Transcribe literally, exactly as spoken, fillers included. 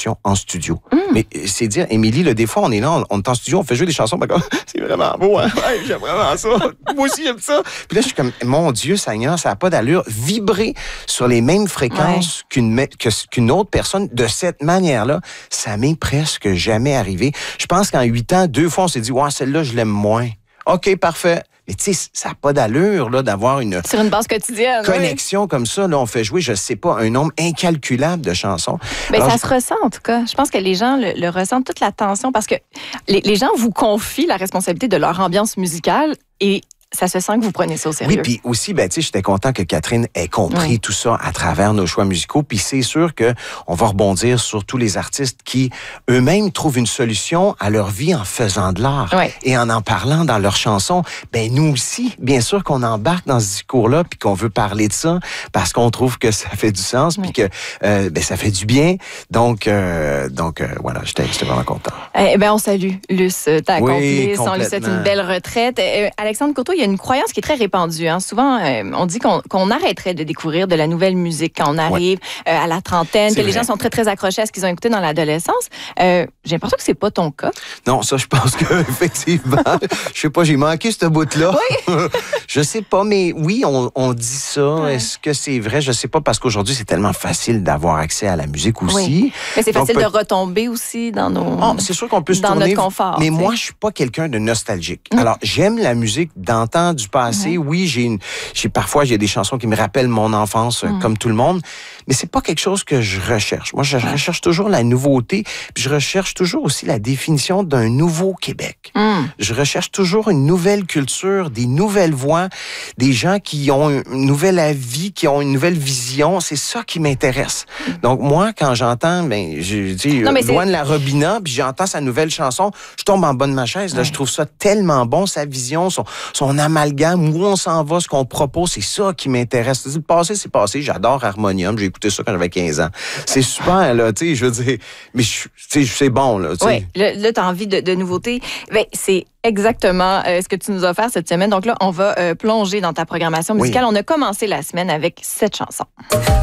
session en studio. Mm. Mais c'est dire, Émilie, là, des fois, on est là, on, on est en studio, on fait jouer des chansons, ben, comme, c'est vraiment beau, hein? Ouais, j'aime vraiment ça. Moi aussi, j'aime ça. Puis là, je suis comme, mon Dieu, Seigneur, ça n'a pas d'allure. Vibrer sur les mêmes fréquences ouais. qu'une, que, qu'une autre personne de cette manière-là, ça m'est presque jamais arrivé. Je pense qu'en huit ans, deux fois, on s'est dit, ouais, celle-là, je l'aime moins. OK, parfait. Mais tu sais, ça n'a pas d'allure là, d'avoir une, sur une base quotidienne, connexion oui. comme ça. Là, on fait jouer, je ne sais pas, un nombre incalculable de chansons. Mais Alors, ça je... se ressent, en tout cas. Je pense que les gens le, le ressentent, toute la tension, parce que les, les gens vous confient la responsabilité de leur ambiance musicale et ça se sent que vous prenez ça au sérieux. Oui, puis aussi, ben, tu sais, j'étais content que Catherine ait compris oui. tout ça à travers nos choix musicaux. Puis c'est sûr que on va rebondir sur tous les artistes qui eux-mêmes trouvent une solution à leur vie en faisant de l'art oui. et en en parlant dans leurs chansons. Ben nous aussi, bien sûr qu'on embarque dans ce discours-là puis qu'on veut parler de ça parce qu'on trouve que ça fait du sens puis oui. que euh, ben ça fait du bien. Donc, euh, donc euh, voilà, j'étais, j'étais vraiment content. Eh ben on salue Luce, ta oui, complice. On lui souhaite une belle retraite. Euh, Alexandre Courteau, il y a une croyance qui est très répandue. Hein. Souvent, euh, on dit qu'on, qu'on arrêterait de découvrir de la nouvelle musique quand on arrive ouais. euh, à la trentaine, c'est que vrai. Les gens sont très, très accrochés à ce qu'ils ont écouté dans l'adolescence. Euh, j'ai l'impression que c'est pas ton cas. Non, ça, je pense qu'effectivement, je sais pas, j'ai manqué ce bout-là. Oui. Je sais pas, mais oui, on, on dit ça. Ouais. Est-ce que c'est vrai? Je sais pas, parce qu'aujourd'hui, c'est tellement facile d'avoir accès à la musique aussi. Oui. Mais c'est facile Donc, de retomber aussi dans nos... Oh, c'est sûr qu'on peut se dans tourner. notre confort. Mais t'sais. moi, je suis pas quelqu'un de nostalgique. Mmh. Alors, j'aime la musique d'antan, du passé. Mmh. Oui, j'ai une, j'ai parfois, j'ai des chansons qui me rappellent mon enfance, mmh. comme tout le monde. Mais c'est pas quelque chose que je recherche. Moi, je recherche toujours la nouveauté. Puis je recherche toujours aussi la définition d'un nouveau Québec. Mmh. Je recherche toujours une nouvelle culture, des nouvelles voix, des gens qui ont un nouvel avis, qui ont une nouvelle vision. C'est ça qui m'intéresse. Mmh. Donc, moi, quand j'entends, ben, je dis, Loin de la Robina, puis j'entends sa nouvelle chanson, je tombe en bas de ma chaise. Là, ouais. Je trouve ça tellement bon, sa vision, son, son amalgame, où on s'en va, ce qu'on propose, c'est ça qui m'intéresse. Le passé, c'est passé. J'adore Harmonium. J'ai écouté ça quand j'avais quinze ans. C'est super, là, tu sais, je veux dire, mais tu sais, c'est bon, là, tu sais. Oui, là, là tu as envie de, de nouveautés. Ben, c'est exactement euh, ce que tu nous as offert cette semaine. Donc là, on va euh, plonger dans ta programmation musicale. Oui. On a commencé la semaine avec cette chanson.